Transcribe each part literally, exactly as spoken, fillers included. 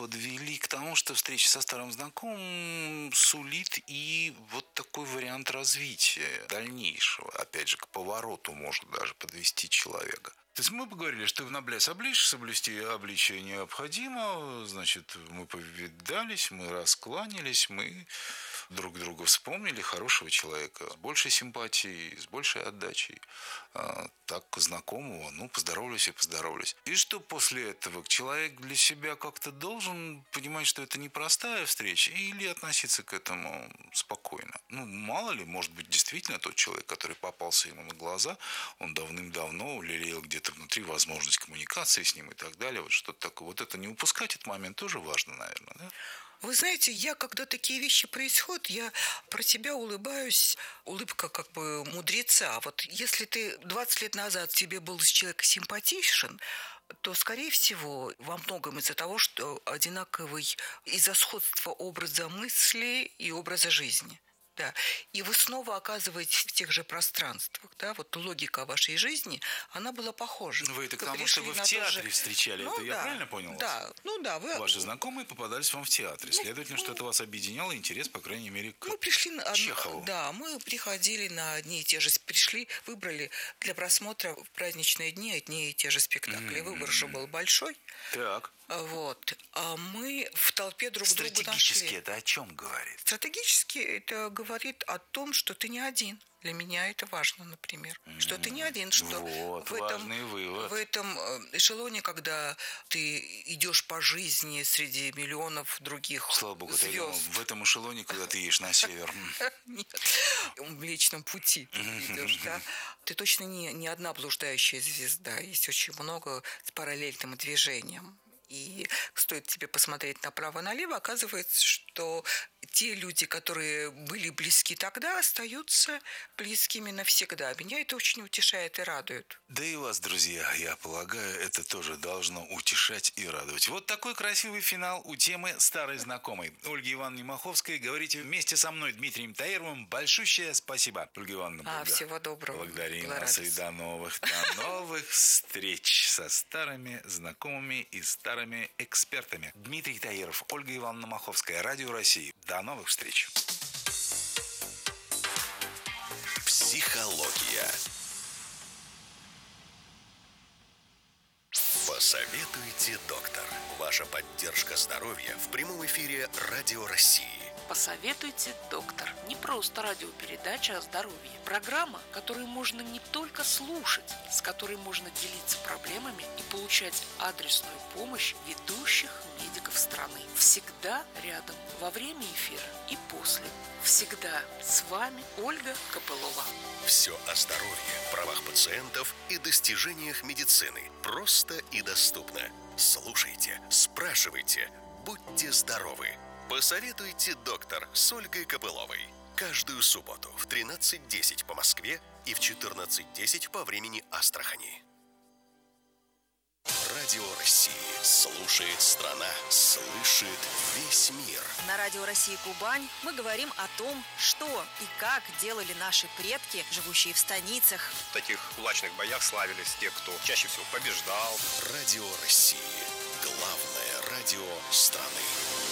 подвели к тому, что встреча со старым знакомым сулит и вот такой вариант развития дальнейшего. Опять же, к повороту может даже подвести человека. То есть мы поговорили, что на бляс обличь, соблюсти обличие необходимо, значит, мы повидались, мы раскланялись, мы друг друга вспомнили, хорошего человека, с большей симпатией, с большей отдачей, а, так знакомого, ну, поздоровались и поздоровались. И что после этого? Человек для себя как-то должен понимать, что это непростая встреча, или относиться к этому спокойно? Ну, мало ли, может быть, действительно тот человек, который попался ему на глаза, он давным-давно лелеял где-то внутри возможность коммуникации с ним и так далее, вот что-то такое. Вот это не упускать этот момент тоже важно, наверное, да? Вы знаете, я, когда такие вещи происходят, я про себя улыбаюсь, улыбка как бы мудреца. Вот если ты двадцать лет назад тебе был человек симпатичен, то, скорее всего, во многом из-за того, что одинаковый, из-за сходства образа мысли и образа жизни. Да. И вы снова оказываетесь в тех же пространствах. Да? Вот логика вашей жизни, она была похожа. Вы это к тому, что вы в театре же... встречали, ну, это да, я правильно понял да, вас? Ну да. Вы... Ваши знакомые попадались вам в театре. Ну, Следовательно, ну, что-то вас объединяло, интерес, по крайней мере, к мы пришли на... Чехову. Да, мы приходили на одни и те же... Пришли, выбрали для просмотра в праздничные дни одни и те же спектакли. Mm-hmm. Выбор же был большой. Так. Вот. А мы в толпе друг друга нашли. Стратегически это о чем говорит? Стратегически это говорит о том, что ты не один. Для меня это важно, например. Mm-hmm. Что ты не один, что вот, в, этом, важный вывод. в этом эшелоне, когда ты идешь по жизни среди миллионов других Слава богу, звезд. Думал, в этом эшелоне, когда ты едешь на север. Нет, в Млечном пути идешь, да. Ты точно не, не одна блуждающая звезда. Есть очень много с параллельным движением. И стоит тебе посмотреть направо-налево, оказывается, что те люди, которые были близки тогда, остаются близкими навсегда. Меня это очень утешает и радует. Да и вас, друзья, я полагаю, это тоже должно утешать и радовать. Вот такой красивый финал у темы «Старый знакомый». Ольга Ивановна Маховская, говорите вместе со мной, Дмитрием Таировым. Большущее спасибо, Ольга Ивановна. А, благодар... всего доброго. Благодарим вас и до новых, до новых встреч со старыми знакомыми и старыми экспертами. Дмитрий Таиров, Ольга Ивановна Маховская, Радио России. До новых встреч. Психология. Посоветуйте, доктор. Ваша поддержка здоровья в прямом эфире Радио России. Посоветуйте, доктор. Не просто радиопередача о здоровье. Программа, которую можно не только слушать, с которой можно делиться проблемами и получать адресную помощь ведущих медиков страны. Всегда рядом, во время эфира и после. Всегда с вами Ольга Копылова. Все о здоровье, правах пациентов и достижениях медицины. Просто и доступно. Слушайте, спрашивайте, будьте здоровы. Посоветуйте, доктор, с Ольгой Копыловой. Каждую субботу в тринадцать десять по Москве и в четырнадцать десять по времени Астрахани. Радио России. Слушает страна, слышит весь мир. На Радио России Кубань мы говорим о том, что и как делали наши предки, живущие в станицах. В таких кулачных боях славились те, кто чаще всего побеждал. Радио России. Главное радио страны.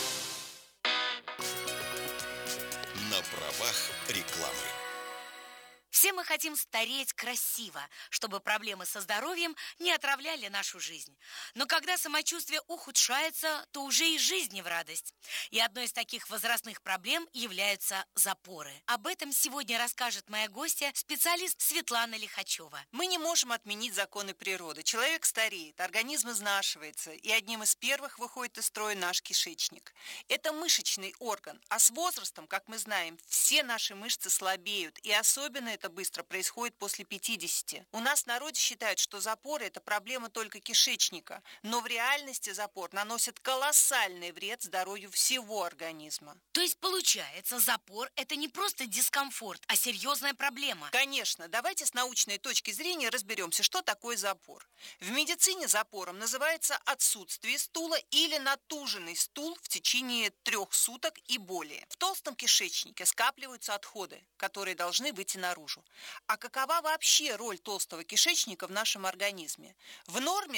На правах рекламы. Все мы хотим стареть красиво, чтобы проблемы со здоровьем не отравляли нашу жизнь. Но когда самочувствие ухудшается, то уже и жизнь не в радость. И одной из таких возрастных проблем являются запоры. Об этом сегодня расскажет моя гостья, специалист Светлана Лихачева. Мы не можем отменить законы природы. Человек стареет, организм изнашивается, и одним из первых выходит из строя наш кишечник. Это мышечный орган, а с возрастом, как мы знаем, все наши мышцы слабеют, и особенно это быстро происходит после пятидесяти. У нас в народе считают, что запоры – это проблема только кишечника, но в реальности запор наносит колоссальный вред здоровью всего организма. То есть, получается, запор – это не просто дискомфорт, а серьезная проблема? Конечно. Давайте с научной точки зрения разберемся, что такое запор. В медицине запором называется отсутствие стула или натуженный стул в течение трех суток и более. В толстом кишечнике скапливаются отходы, которые должны выйти наружу. А какова вообще роль толстого кишечника в нашем организме? В норме